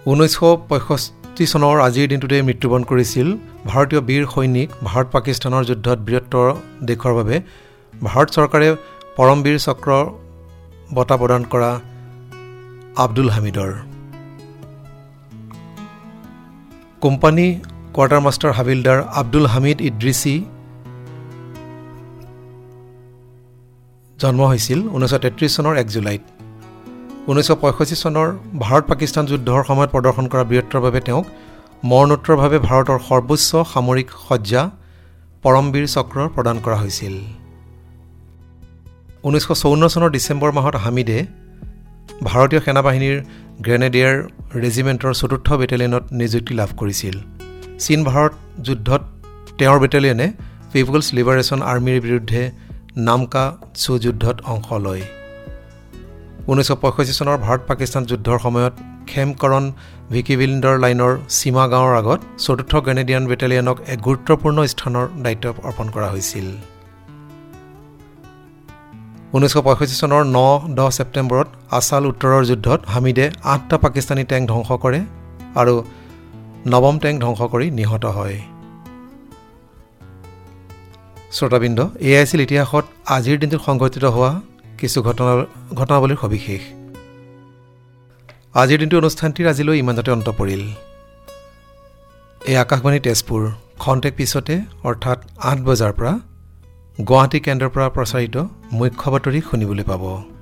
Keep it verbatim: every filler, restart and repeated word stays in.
ঊনৈছশ পঁয়ষষ্ঠি চনৰ আজিৰ দিনটোতে মৃত্যুবৰণ কৰিছিল ভাৰতীয় বীৰ সৈনিক ভাৰত পাকিস্তানৰ যুদ্ধত বীৰত্বৰ দেখুৱাৰ বাবে ভাৰত চৰকাৰে পৰমবীৰ চক্ৰ বঁটা প্ৰদান কৰা Abdul হামিদৰ। Company quarter master havildar Abdul Hamid ইদ্ৰিছি জন্ম হৈছিল ঊনৈছশ তেত্ৰিছ চনৰ এক জুলাইত। ঊনৈছশ পঁয়ষষ্ঠি চনৰ ভাৰত পাকিস্তান যুদ্ধৰ সময়ত প্ৰদৰ্শন কৰা বীৰত্বৰ বাবে তেওঁক মৰণোত্তৰভাৱে ভাৰতৰ সৰ্বোচ্চ সামৰিক সজ্জা পৰমবীৰ চক্ৰ প্ৰদান কৰা হৈছিল। ঊনৈছশ চৌৱন্ন চনৰ ডিচেম্বৰ মাহত হামিদে ভাৰতীয় সেনাবাহিনীৰ গ্ৰেনেডিয়াৰ ৰেজিমেণ্টৰ চতুৰ্থ বেটেলিয়নত নিযুক্তি লাভ কৰিছিল। চীন ভাৰত যুদ্ধত তেওঁৰ বেটেলিয়নে পিপলছ লিবাৰেশ্যন আৰ্মীৰ বিৰুদ্ধে নামকা চু যুদ্ধত অংশ লয়। ঊনৈছশ পঁয়ষষ্ঠি চনৰ ভাৰত পাকিস্তান যুদ্ধৰ সময়ত খেমকৰণ ভিকিভিলিণ্ডৰ লাইনৰ সীমা গাঁৱৰ আগত চতুৰ্থ গ্ৰেনেডিয়ান বেটেলিয়নক এক গুৰুত্বপূৰ্ণ স্থানৰ দায়িত্ব অৰ্পণ কৰা হৈছিল। ঊনৈছশ পঁয়ষষ্ঠি চনৰ ন দহ ছেপ্টেম্বৰত আছাল উত্তৰৰ যুদ্ধত হামিদে আঠটা পাকিস্তানী টেংক ধ্বংস কৰে আৰু নৱম টেংক ধ্বংস কৰি নিহত হয়। শ্ৰোতাবৃন্দ, এয়াই আছিল ইতিহাসত আজিৰ দিনটোত সংঘটিত হোৱা কিছু ঘটনা ঘটনাৱলীৰ সবিশেষ। আজিৰ দিনটোৰ অনুষ্ঠানটিৰ আজিলৈ ইমানতে অন্ত পৰিল। এই আকাশবাণী তেজপুৰ খন্তেক পিছতে অৰ্থাৎ আঠ বজাৰ পৰা গুৱাহাটী কেন্দ্ৰৰ পৰা প্ৰচাৰিত মুখ্য বাতৰি শুনিবলৈ পাব।